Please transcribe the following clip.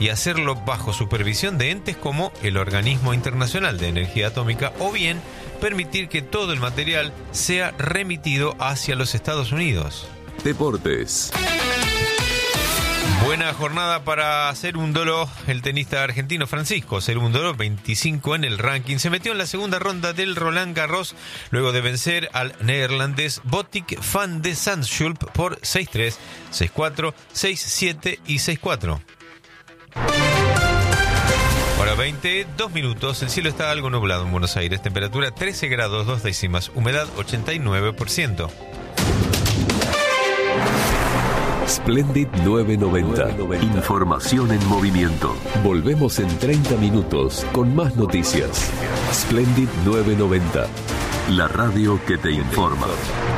y hacerlo bajo supervisión de entes como el Organismo Internacional de Energía Atómica, o bien permitir que todo el material sea remitido hacia los Estados Unidos. Deportes. Buena jornada para Cerúndolo. El tenista argentino Francisco Cerúndolo, 25 en el ranking, se metió en la segunda ronda del Roland Garros luego de vencer al neerlandés Botic van de Zandschulp por 6-3, 6-4, 6-7 y 6-4. Ahora 22 minutos, el cielo está algo nublado en Buenos Aires, temperatura 13 grados 2 décimas, humedad 89%. Splendid 990. Información en movimiento. Volvemos en 30 minutos con más noticias. Splendid 990. La radio que te informa.